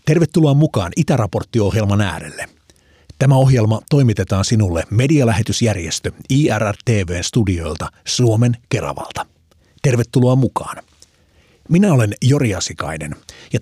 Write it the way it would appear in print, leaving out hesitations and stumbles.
Tervetuloa mukaan Itäraportti-ohjelman äärelle. Tämä ohjelma toimitetaan sinulle medialähetysjärjestö IRR-TV:n studioilta Suomen Keravalta. Tervetuloa mukaan. Minä olen Jori Asikainen ja